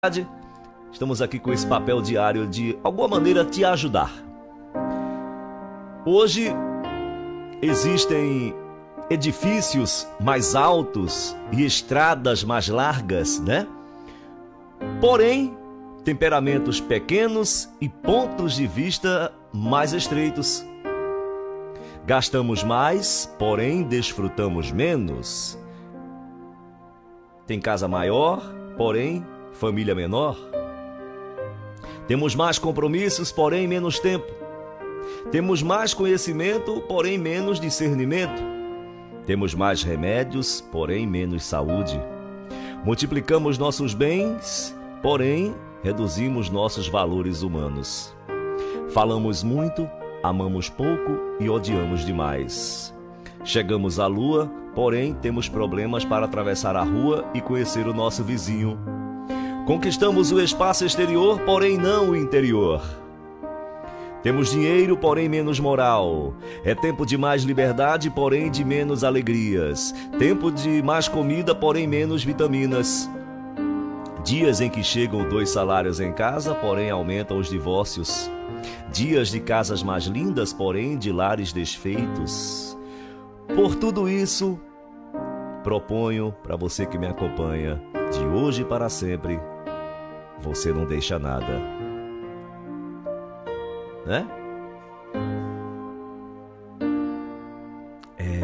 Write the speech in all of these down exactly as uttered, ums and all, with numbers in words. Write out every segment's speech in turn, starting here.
Estamos aqui com esse papel diário de alguma maneira te ajudar. Hoje existem edifícios mais altos e estradas mais largas, né? Porém, temperamentos pequenos e pontos de vista mais estreitos. Gastamos mais, porém desfrutamos menos. Tem casa maior, porém família menor. Temos mais compromissos, porém menos tempo. Temos mais conhecimento, porém menos discernimento. Temos mais remédios, porém menos saúde. Multiplicamos nossos bens, porém reduzimos nossos valores humanos. Falamos muito, amamos pouco e odiamos demais. Chegamos à lua, porém temos problemas para atravessar a rua e conhecer o nosso vizinho. Conquistamos o espaço exterior, porém não o interior. Temos dinheiro, porém menos moral. É tempo de mais liberdade, porém de menos alegrias. Tempo de mais comida, porém menos vitaminas. Dias em que chegam dois salários em casa, porém aumentam os divórcios. Dias de casas mais lindas, porém de lares desfeitos. Por tudo isso, proponho para você que me acompanha, de hoje para sempre, você não deixa nada, né? É...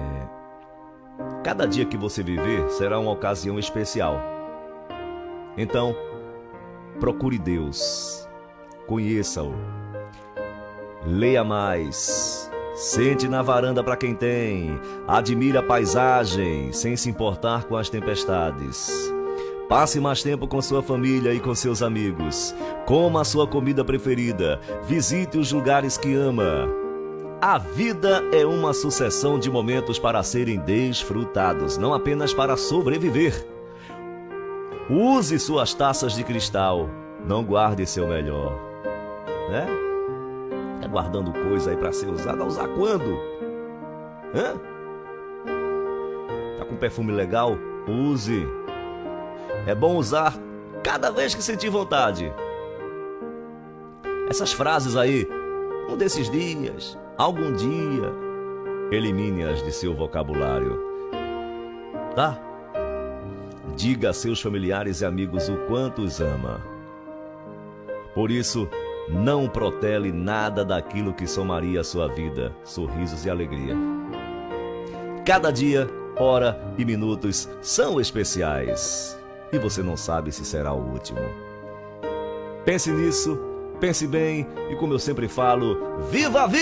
Cada dia que você viver será uma ocasião especial. Então, procure Deus, conheça-o, leia mais, sente na varanda para quem tem, admire a paisagem sem se importar com as tempestades. Passe mais tempo com sua família e com seus amigos. Coma a sua comida preferida. Visite os lugares que ama. A vida é uma sucessão de momentos para serem desfrutados, não apenas para sobreviver. Use suas taças de cristal. Não guarde seu melhor, né? Tá guardando coisa aí para ser usada. Vai usar quando? Hã? Tá com perfume legal? Use. É bom usar cada vez que sentir vontade. Essas frases aí, um desses dias, algum dia, elimine-as de seu vocabulário, tá? Diga a seus familiares e amigos o quanto os ama. Por isso, não protele nada daquilo que somaria a sua vida, sorrisos e alegria. Cada dia, hora e minutos são especiais. E você não sabe se será o último. Pense nisso, pense bem e, como eu sempre falo, viva a vida!